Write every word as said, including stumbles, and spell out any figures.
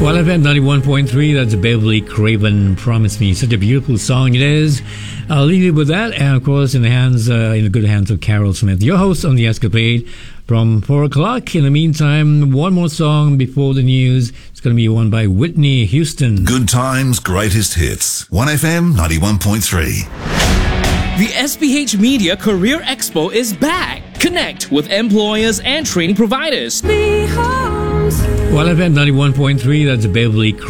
Well, F M ninety-one point three, that's Beverly Craven, Promise Me. Such a beautiful song it is. I'll leave you with that, and of course, in the hands, uh, in the good hands of Carol Smith, your host on The Escapade from four o'clock. In the meantime, one more song before the news. It's going to be one by Whitney Houston. Good times, greatest hits. one F M ninety-one point three. The S P H Media Career Expo is back. Connect with employers and training providers. Well, F M ninety-one point three, that's Beverly